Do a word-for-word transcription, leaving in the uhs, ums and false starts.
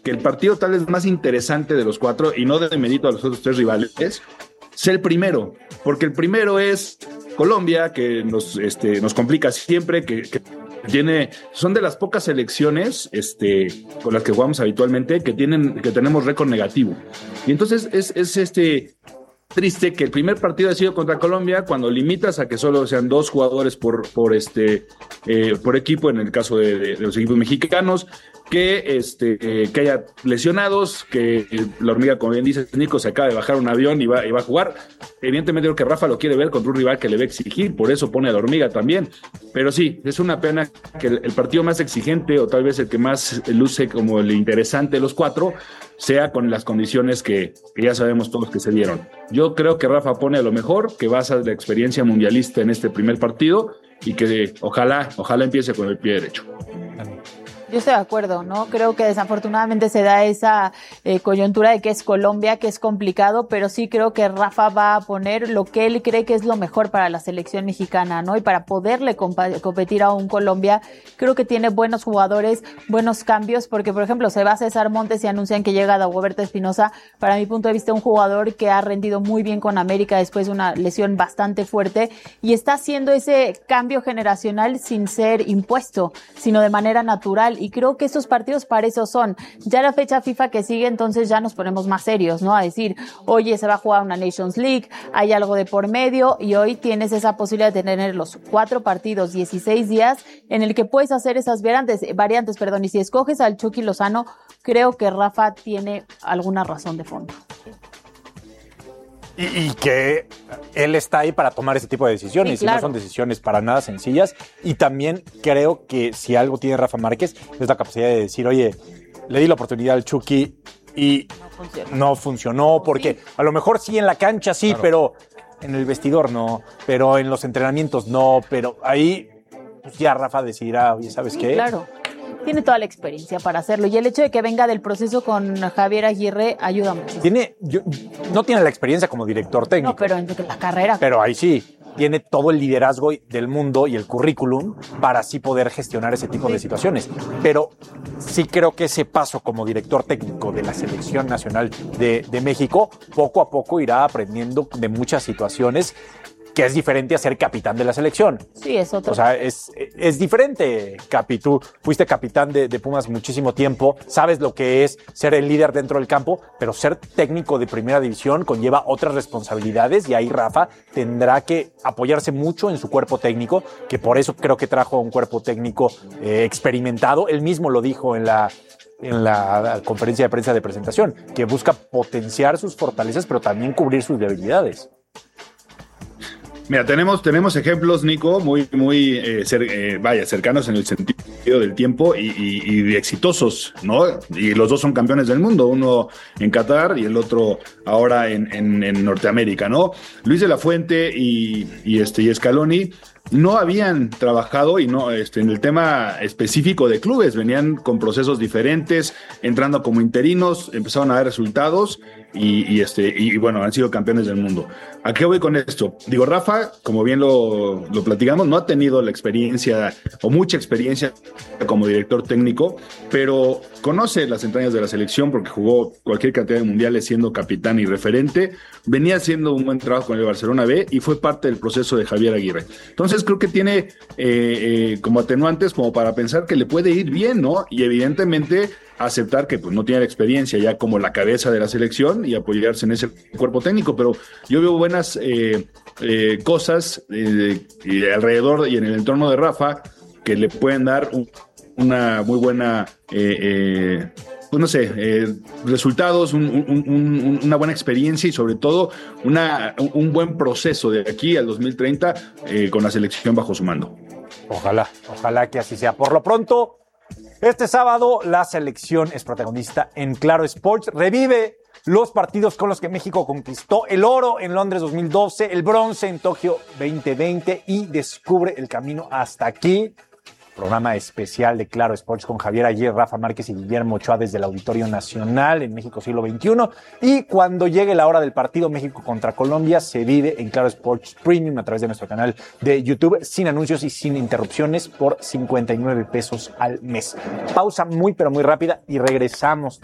que el partido tal vez más interesante de los cuatro, y no de mérito a los otros tres rivales, es el primero, porque el primero es Colombia, que nos, este, nos complica siempre, que, que tiene, son de las pocas selecciones este, con las que jugamos habitualmente que, tienen, que tenemos récord negativo. Y entonces es, es este... triste que el primer partido ha sido contra Colombia cuando limitas a que solo sean dos jugadores por, por, este, eh, por equipo, en el caso de, de, de los equipos mexicanos, que, este, eh, que haya lesionados, que eh, la hormiga, como bien dice Nico, se acaba de bajar un avión y va, y va a jugar. Evidentemente creo que Rafa lo quiere ver contra un rival que le va a exigir, por eso pone a la hormiga también. Pero sí, es una pena que el, el partido más exigente, o tal vez el que más luce como el interesante de los cuatro, sea con las condiciones que, que ya sabemos todos que se dieron. Yo creo que Rafa pone a lo mejor, que basa la experiencia mundialista en este primer partido y que ojalá, ojalá empiece con el pie derecho. Yo estoy de acuerdo, ¿no? Creo que desafortunadamente se da esa eh, coyuntura de que es Colombia, que es complicado, pero sí creo que Rafa va a poner lo que él cree que es lo mejor para la selección mexicana, ¿no? Y para poderle comp- competir a un Colombia, creo que tiene buenos jugadores, buenos cambios, porque, por ejemplo, se va César Montes y anuncian que llega Dagoberto Espinosa. Para mi punto de vista, un jugador que ha rendido muy bien con América después de una lesión bastante fuerte y está haciendo ese cambio generacional sin ser impuesto, sino de manera natural. Y creo que estos partidos para eso son. Ya la fecha FIFA que sigue, entonces ya nos ponemos más serios, ¿no? A decir, oye, se va a jugar una Nations League, hay algo de por medio, y hoy tienes esa posibilidad de tener los cuatro partidos, dieciséis días, en el que puedes hacer esas variantes, variantes, perdón, y si escoges al Chucky Lozano, creo que Rafa tiene alguna razón de fondo. Y, y que él está ahí para tomar ese tipo de decisiones, sí, claro. Y no son decisiones para nada sencillas. Y también creo que si algo tiene Rafa Márquez es la capacidad de decir, oye, le di la oportunidad al Chucky y no funcionó, no funcionó porque a lo mejor sí en la cancha sí, claro. Pero en el vestidor no, pero en los entrenamientos no, pero ahí pues ya Rafa decidirá, oye, ¿sabes sí, qué? Claro. Tiene toda la experiencia para hacerlo. Y el hecho de que venga del proceso con Javier Aguirre ayuda mucho. Tiene, yo, no tiene la experiencia como director técnico. No, pero en la carrera. Pero ahí sí, tiene todo el liderazgo del mundo y el currículum para así poder gestionar ese tipo sí. de situaciones. Pero sí creo que ese paso como director técnico de la Selección Nacional de, de México, poco a poco irá aprendiendo de muchas situaciones que es diferente a ser capitán de la selección. Sí, es otro. O sea, es, es diferente, Capi. Tú fuiste capitán de, de Pumas muchísimo tiempo, sabes lo que es ser el líder dentro del campo, pero ser técnico de primera división conlleva otras responsabilidades y ahí Rafa tendrá que apoyarse mucho en su cuerpo técnico, que por eso creo que trajo un cuerpo técnico eh, experimentado. Él mismo lo dijo en la... en la conferencia de prensa de presentación, que busca potenciar sus fortalezas, pero también cubrir sus debilidades. Mira, tenemos, tenemos ejemplos, Nico, muy, muy, eh, cer, eh, vaya, cercanos en el sentido del tiempo y, y, y exitosos, ¿no? Y los dos son campeones del mundo, uno en Qatar y el otro ahora en, en, en Norteamérica, ¿no? Luis de la Fuente y, y, este, y Scaloni no habían trabajado y no este, en el tema específico de clubes, venían con procesos diferentes, entrando como interinos, empezaron a dar resultados y, y, este, y bueno, han sido campeones del mundo. ¿A qué voy con esto? Digo, Rafa, como bien lo, lo platicamos, no ha tenido la experiencia o mucha experiencia como director técnico, pero conoce las entrañas de la selección porque jugó cualquier cantidad de mundiales siendo capitán y referente, venía haciendo un buen trabajo con el Barcelona B y fue parte del proceso de Javier Aguirre. Entonces creo que tiene eh, eh, como atenuantes como para pensar que le puede ir bien, ¿no? Y evidentemente aceptar que pues no tiene la experiencia ya como la cabeza de la selección y apoyarse en ese cuerpo técnico, pero yo veo buenas eh, eh, cosas eh, eh, alrededor y en el entorno de Rafa que le pueden dar un, una muy buena eh, eh, pues no sé, eh, resultados, un, un, un, una buena experiencia y sobre todo una, un, un buen proceso de aquí al dos mil treinta eh, con la selección bajo su mando. Ojalá, ojalá que así sea. Por lo pronto, este sábado la selección es protagonista en Claro Sports. Revive los partidos con los que México conquistó el oro en Londres dos mil doce, el bronce en Tokio veinte veinte y descubre el camino hasta aquí. Programa especial de Claro Sports con Javier Aguirre, Rafa Márquez y Guillermo Ochoa desde el Auditorio Nacional en México Siglo veintiuno. Y cuando llegue la hora del partido México contra Colombia, se vive en Claro Sports Premium a través de nuestro canal de YouTube, sin anuncios y sin interrupciones, por cincuenta y nueve pesos al mes. Pausa muy pero muy rápida y regresamos